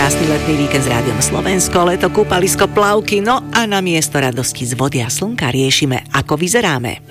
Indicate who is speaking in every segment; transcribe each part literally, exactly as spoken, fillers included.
Speaker 1: krásny letný víkend s Rádiom Slovensko, leto, kúpalisko, plavky, no a na miesto radosti z vody a slnka riešime, ako vyzeráme.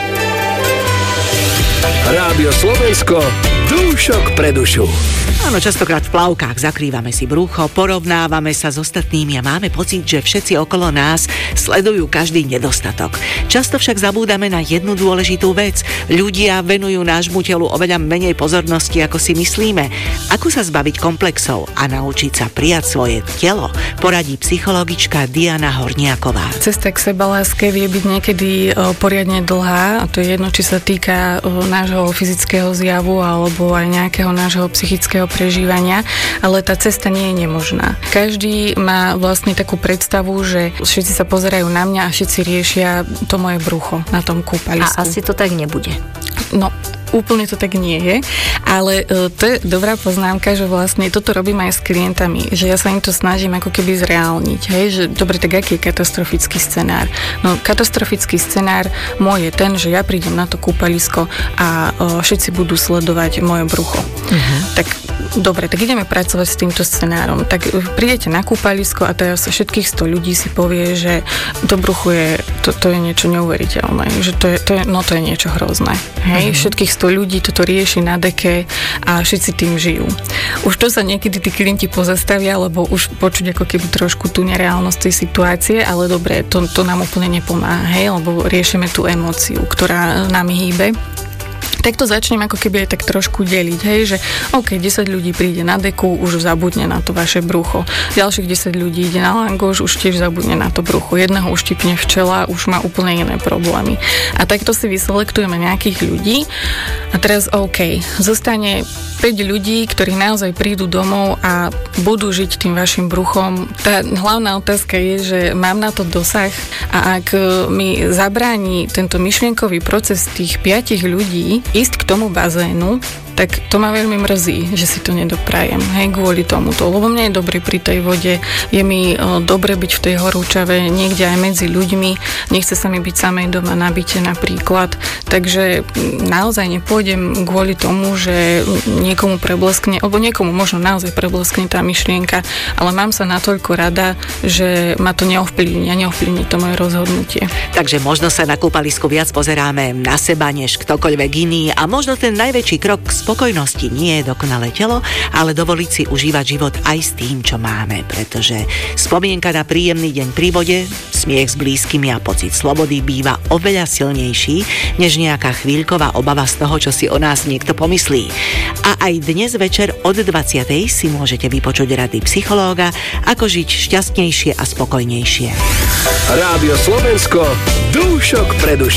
Speaker 2: Rádio Slovensko, dúšok pre dušu.
Speaker 1: Áno, častokrát v plavkách zakrývame si brucho, porovnávame sa s ostatnými a máme pocit, že všetci okolo nás sledujú každý nedostatok. Často však zabúdame na jednu dôležitú vec. Ľudia venujú nášmu telu oveľa menej pozornosti, ako si myslíme. Ako sa zbaviť komplexov a naučiť sa prijať svoje telo, poradí psychologička Diana Horniaková.
Speaker 3: Cesta k sebaláske vie byť niekedy poriadne dlhá, a to je jedno, či sa týka nášho fyzického zjavu alebo aj nejakého nášho psychického prežívania, ale tá cesta nie je nemožná. Každý má vlastne takú predstavu, že všetci sa pozerajú na mňa a všetci riešia to moje brucho na tom kúpalisku.
Speaker 4: A asi to tak nebude.
Speaker 3: No, úplne to tak nie je, ale to je dobrá poznámka, že vlastne toto robím aj s klientami, že ja sa im to snažím ako keby zreálniť, hej, že dobre, tak aký je katastrofický scenár? No, katastrofický scenár môj je ten, že ja prídem na to kúpalisko a o, všetci budú sledovať moje brucho. Uh-huh. Tak dobre, tak ideme pracovať s týmto scenárom. Tak prídete na kúpalisko a teraz všetkých sto ľudí si povie, že to brucho je, to, to je niečo neuveriteľné, že to je, to je, no to je niečo hrozné. Hej, uh-huh. Všetkých sto ľudí toto rieši na deke a všetci tým žijú. Už to sa niekedy tí klienti pozastavia, lebo už počuť ako keby trošku tú nereálnosť tej situácie, ale dobre, to, to nám úplne nepomáha, hej, lebo riešime tú emóciu, ktorá nami hýbe. Tak to začnem ako keby aj tak trošku deliť, hej, že OK, desať ľudí príde na deku, už zabudne na to vaše brucho. Ďalších desať ľudí ide na langoš, už tiež zabudne na to brucho. Jedného uštipne včela, už má úplne iné problémy. A takto si vyselektujeme nejakých ľudí a teraz OK, zostane päť ľudí, ktorí naozaj prídu domov a budú žiť tým vašim bruchom. Tá hlavná otázka je, že mám na to dosah a ak mi zabráni tento myšlienkový proces tých piatich ľudí ísť k tomu bazénu, tak to ma veľmi mrzí, že si to nedoprajem, hej, kvôli tomuto, lebo mne je dobre pri tej vode, je mi o, dobre byť v tej horúčave, niekde aj medzi ľuďmi, nechce sa mi byť samej doma na byte napríklad, takže naozaj nepôjdem kvôli tomu, že niekomu prebleskne, alebo niekomu možno naozaj prebleskne tá myšlienka, ale mám sa natoľko rada, že ma to neovplyvní a neovplyvní to moje rozhodnutie.
Speaker 1: Takže možno sa na kúpalisku viac pozeráme na seba, než ktokoľvek iný a možno ten najväčší krok k spokojnosti nie je dokonalé telo, ale dovoliť si užívať život aj s tým, čo máme, pretože spomienka na príjemný deň pri vode, smiech s blízkymi a pocit slobody býva oveľa silnejší, než nejaká chvíľková obava z toho, čo si o nás niekto pomyslí. A aj dnes večer od dvadsiatej si môžete vypočuť rady psychológa, ako žiť šťastnejšie a spokojnejšie.
Speaker 2: Rádio Slovensko, dúšok pre dušu.